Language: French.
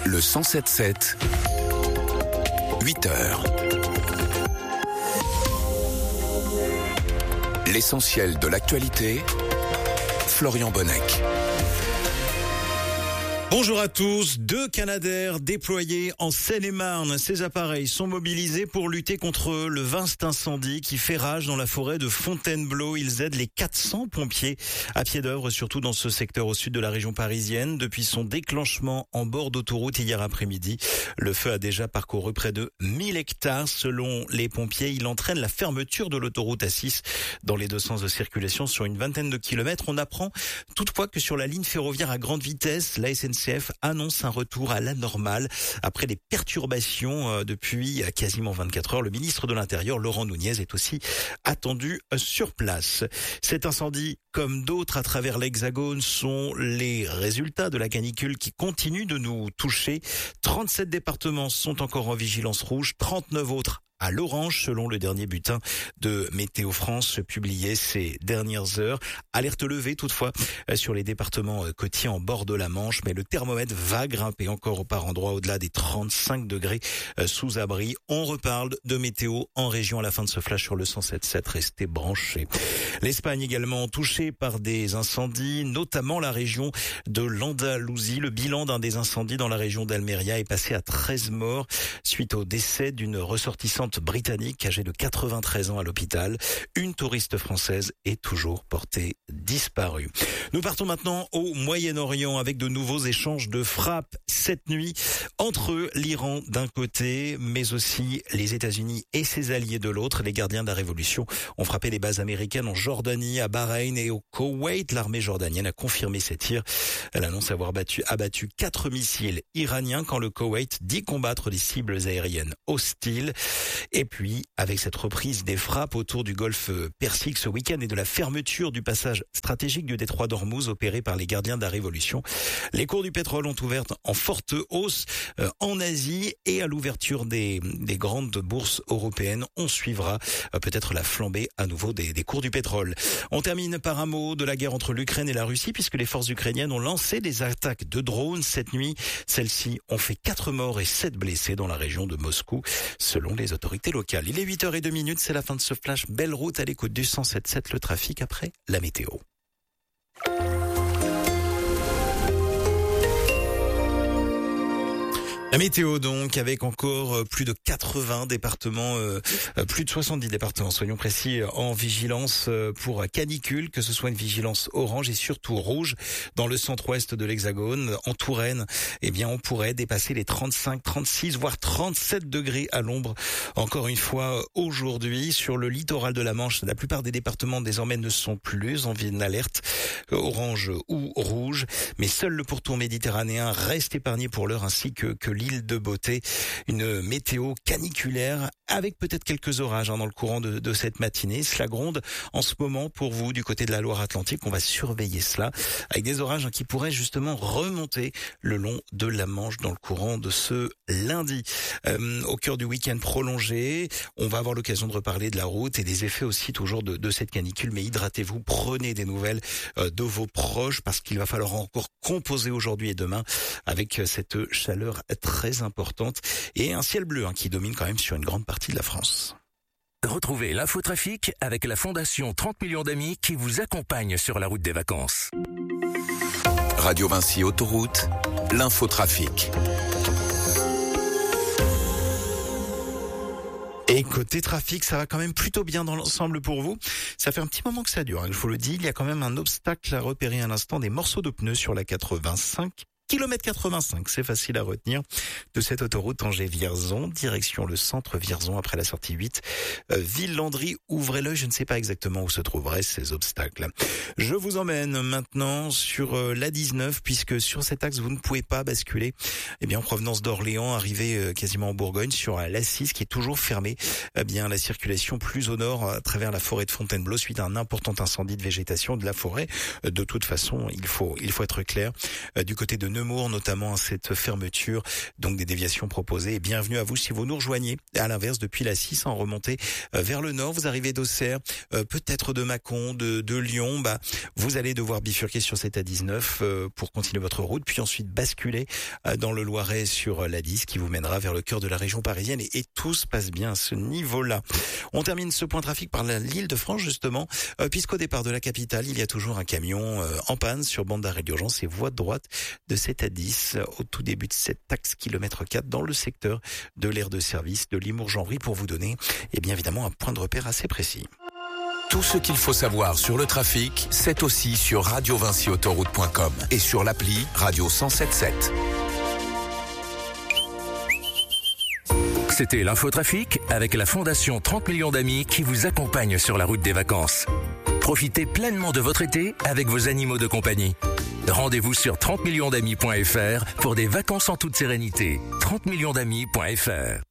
Le 107.7, 8h. L'essentiel de l'actualité, Florian Bonnec. Bonjour à tous. 2 Canadair déployés en Seine-et-Marne. Ces appareils sont mobilisés pour lutter contre le vaste incendie qui fait rage dans la forêt de Fontainebleau. Ils aident les 400 pompiers à pied d'œuvre, surtout dans ce secteur au sud de la région parisienne. Depuis son déclenchement en bord d'autoroute hier après-midi, le feu a déjà parcouru près de 1000 hectares. Selon les pompiers, il entraîne la fermeture de l'autoroute A6 dans les deux sens de circulation sur une vingtaine de kilomètres. On apprend toutefois que sur la ligne ferroviaire à grande vitesse, la SNCF annonce un retour à la normale après des perturbations depuis quasiment 24 heures. Le ministre de l'Intérieur, Laurent Nunez, est aussi attendu sur place. Cet incendie, comme d'autres à travers l'Hexagone, sont les résultats de la canicule qui continue de nous toucher. 37 départements sont encore en vigilance rouge, 39 autres à l'orange, selon le dernier bulletin de Météo France publié ces dernières heures. Alerte levée toutefois sur les départements côtiers en bord de la Manche, mais le thermomètre va grimper encore par endroits au-delà des 35 degrés sous abri. On reparle de météo en région à la fin de ce flash sur le 107.7. Restez branchés. L'Espagne également touchée par des incendies, notamment la région de l'Andalousie. Le bilan d'un des incendies dans la région d'Almeria est passé à 13 morts suite au décès d'une ressortissante britannique âgée de 93 ans à l'hôpital. Une touriste française est toujours portée disparue. Nous partons maintenant au Moyen-Orient avec de nouveaux échanges de frappes cette nuit entre l'Iran d'un côté, mais aussi les États-Unis et ses alliés de l'autre. Les gardiens de la révolution ont frappé les bases américaines en Jordanie, à Bahreïn et au Koweït. L'armée jordanienne a confirmé ces tirs. Elle annonce avoir abattu 4 missiles iraniens quand le Koweït dit combattre des cibles aériennes hostiles. Et puis, avec cette reprise des frappes autour du golfe Persique ce week-end et de la fermeture du passage stratégique du détroit d'Ormuz opéré par les gardiens de la Révolution, les cours du pétrole ont ouvert en forte hausse en Asie et à l'ouverture des grandes bourses européennes. On suivra peut-être la flambée à nouveau des cours du pétrole. On termine par un mot de la guerre entre l'Ukraine et la Russie puisque les forces ukrainiennes ont lancé des attaques de drones cette nuit. Celles-ci ont fait 4 morts et 7 blessés dans la région de Moscou, selon les autorités locales. Il est 8h02, c'est la fin de ce flash. Belle route à l'écoute du 107.7, le trafic après la météo. La météo donc, avec encore plus de 80 départements, plus de 70 départements, soyons précis, en vigilance pour canicule, que ce soit une vigilance orange et surtout rouge dans le centre-ouest de l'Hexagone. En Touraine, eh bien, on pourrait dépasser les 35, 36, voire 37 degrés à l'ombre. Encore une fois, aujourd'hui, sur le littoral de la Manche, la plupart des départements désormais ne sont plus en alerte orange ou rouge, mais seul le pourtour méditerranéen reste épargné pour l'heure, ainsi que l'île de Beauté. Une météo caniculaire avec peut-être quelques orages dans le courant de cette matinée. Cela gronde en ce moment pour vous du côté de la Loire-Atlantique. On va surveiller cela avec des orages qui pourraient justement remonter le long de la Manche dans le courant de ce lundi. Au cœur du week-end prolongé, on va avoir l'occasion de reparler de la route et des effets aussi toujours de cette canicule. Mais hydratez-vous, prenez des nouvelles de vos proches parce qu'il va falloir encore composer aujourd'hui et demain avec cette chaleur très importante et un ciel bleu qui domine quand même sur une grande partie de la France. Retrouvez l'infotrafic avec la Fondation 30 millions d'amis qui vous accompagne sur la route des vacances. Radio Vinci Autoroute, l'infotrafic. Et côté trafic, ça va quand même plutôt bien dans l'ensemble pour vous. Ça fait un petit moment que ça dure, je vous le dis. Il y a quand même un obstacle à repérer à l'instant, des morceaux de pneus sur la 85. Kilomètre 85, c'est facile à retenir, de cette autoroute Angers-Vierzon, direction le centre Vierzon après la sortie 8. Ville-Landry, ouvrez l'œil, je ne sais pas exactement où se trouveraient ces obstacles. Je vous emmène maintenant sur la 19, puisque sur cet axe, vous ne pouvez pas basculer en provenance d'Orléans, arriver quasiment en Bourgogne, sur la 6 qui est toujours fermée. La circulation plus au nord à travers la forêt de Fontainebleau suite à un important incendie de végétation de la forêt. De toute façon, il faut être clair. Du côté de Nemours, notamment cette fermeture, donc des déviations proposées. Et bienvenue à vous si vous nous rejoignez. À l'inverse, depuis la 6 en remontée vers le nord, vous arrivez d'Auxerre, peut-être de Mâcon, de Lyon, vous allez devoir bifurquer sur cette A19 pour continuer votre route, puis ensuite basculer dans le Loiret sur la 10 qui vous mènera vers le cœur de la région parisienne et tout se passe bien à ce niveau-là. On termine ce point trafic par l'Île-de-France justement, puisqu'au départ de la capitale, il y a toujours un camion en panne sur bande d'arrêt d'urgence et voie de droite de 7 à 10 au tout début de cette axe kilomètre 4 dans le secteur de l'aire de service de Limours-Genry pour vous donner bien évidemment un point de repère assez précis. Tout ce qu'il faut savoir sur le trafic, c'est aussi sur radiovinciautoroute.com et sur l'appli Radio 107.7. C'était l'infotrafic avec la Fondation 30 millions d'amis qui vous accompagne sur la route des vacances. Profitez pleinement de votre été avec vos animaux de compagnie. Rendez-vous sur 30millionsdamis.fr pour des vacances en toute sérénité. 30millionsdamis.fr